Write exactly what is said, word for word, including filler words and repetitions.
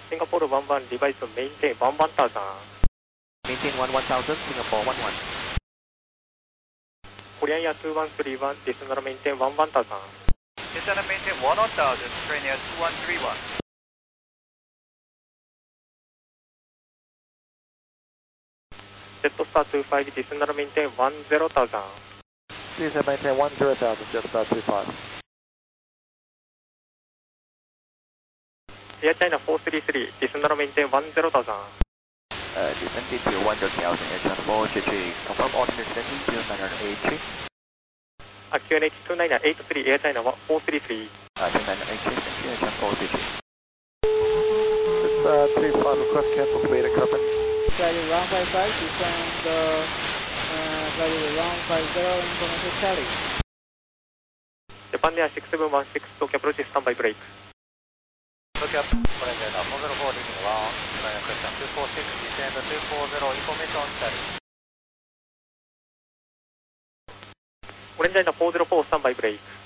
Singapore one one, revise to maintain one one thousand. Maintain one one thousand, Singapore one one. Korean Air two one three one, descend maintain one one thousand. Descend maintain one one thousand, Korean Air two one three one. Jetstar two five, descend maintain one zero thousand. Descend maintain one zero thousand, Jetstar two five. Air China four three three, descend maintain one zero thousand. Uh, descended to one zero thousand, Air China four three three. Confirm alternate descending to nine eight three. Uh, Q N H two nine eight three, Air China four three three. Uh, two nine eight three, thank you, Air China four three three. Jetstar two five, request cancel to Beta Company. Flight one five five, descend uh, uh, flight one five zero, information Charlie. Japan Air six seven one six, Tokyo approach standby break. Tokyo, Korean Air four zero four, leaving one, Korean question two four six, descend two four zero, information Charlie. Korean China four zero four, standby break.